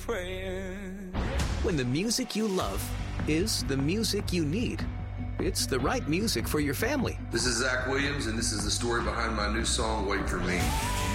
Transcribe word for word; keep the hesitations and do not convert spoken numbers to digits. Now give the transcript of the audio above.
praying. When the music you love is the music you need, it's the right music for your family. This is Zach Williams, and this is the story behind my new song, Wait For Me.